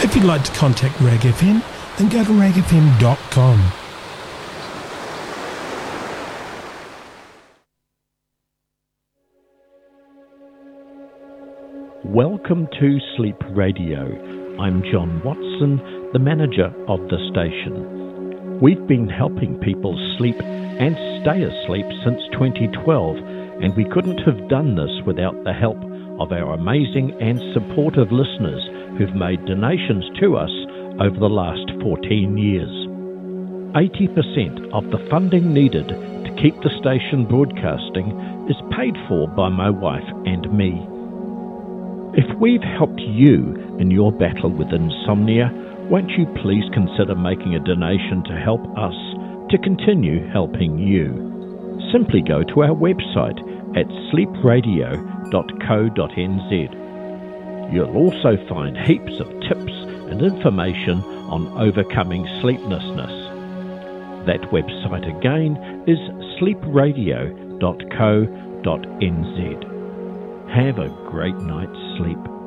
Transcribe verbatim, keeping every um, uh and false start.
If you'd like to contact Rag F M, then go to rag f m dot com. Welcome to Sleep Radio. I'm John Watson, the manager of the station. We've been helping people sleep and stay asleep since twenty twelve, and we couldn't have done this without the help of our amazing and supportive listeners who've made donations to us over the last fourteen years. eighty percent of the funding needed to keep the station broadcasting is paid for by my wife and me. If we've helped you in your battle with insomnia, won't you please consider making a donation to help us to continue helping you? Simply go to our website at sleep radio dot co dot n z. You'll also find heaps of tips and information on overcoming sleeplessness. That website again is sleep radio dot co dot n z. Have a great night's sleep.